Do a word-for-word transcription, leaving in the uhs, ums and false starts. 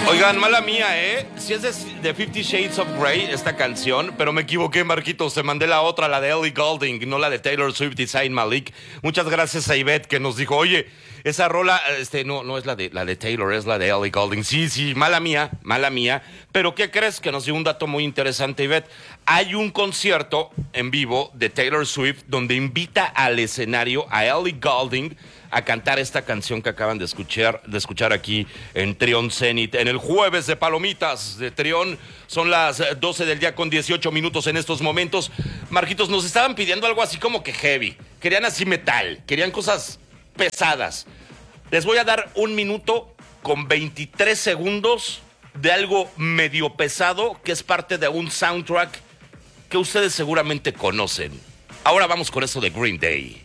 Oigan, mala mía, ¿eh? Si es de, de Fifty Shades of Grey esta canción, pero me equivoqué, Marquitos. Te mandé la otra, la de Ellie Goulding, no la de Taylor Swift y Zayn Malik. Muchas gracias a Ivette que nos dijo, oye, esa rola, este, no, no es la de, la de Taylor, es la de Ellie Goulding. Sí, sí, mala mía, mala mía. Pero ¿qué crees? Que nos dio un dato muy interesante, Ivette. Hay un concierto en vivo de Taylor Swift donde invita al escenario a Ellie Goulding a cantar esta canción que acaban de escuchar, de escuchar aquí en Trión Zenit, en el jueves de Palomitas de Trión. Son las doce del día con dieciocho minutos en estos momentos. Marquitos, nos estaban pidiendo algo así como que heavy. Querían así metal, querían cosas pesadas. Les voy a dar un minuto con veintitrés segundos de algo medio pesado que es parte de un soundtrack que ustedes seguramente conocen. Ahora vamos con eso de Green Day.